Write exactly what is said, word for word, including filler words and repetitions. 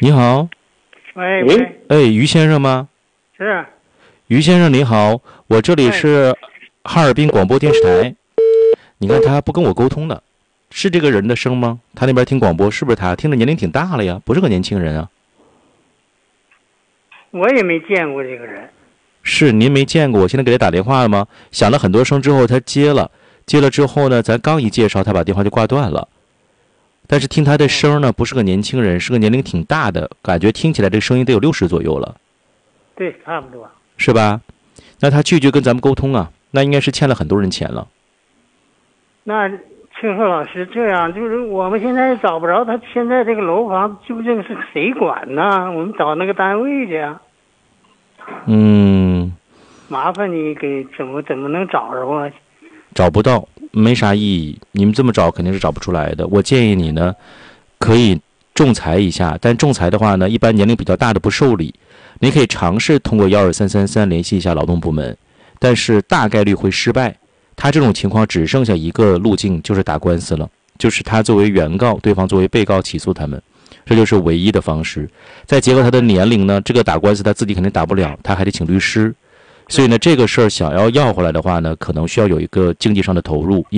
你好。 喂喂， 哎，于先生吗？ 是。 于先生你好，我这里是哈尔滨广播电视台。你看他不跟我沟通的，是这个人的声吗？他那边听广播是不是他？听着年龄挺大了呀，不是个年轻人啊。 我也没见过这个人。 是您没见过，我现在给他打电话了吗？响了很多声之后他接了，接了之后呢，咱刚一介绍他把电话就挂断了。但是听他的声呢，不是个年轻人，是个年龄挺大的，感觉听起来这声音得有六十左右了。 对，差不多。 是吧？那他拒绝跟咱们沟通啊，那应该是欠了很多人钱了。 那庆贺老师，这样就是我们现在找不着他现在这个楼房究竟是谁管呢？我们找那个单位去啊。 嗯， 麻烦你给怎么怎么能找着啊？ 找不到，没啥意义。你们这么找肯定是找不出来的。我建议你呢，可以仲裁一下，但仲裁的话呢，一般年龄比较大的不受理。你可以尝试通过幺二三三三联系一下劳动部门，但是大概率会失败。他这种情况只剩下一个路径，就是打官司了，就是他作为原告，对方作为被告起诉他们，这就是唯一的方式。再结合他的年龄呢，这个打官司他自己肯定打不了，他还得请律师。所以呢，这个事儿想要要回来的话呢，可能需要有一个经济上的投入。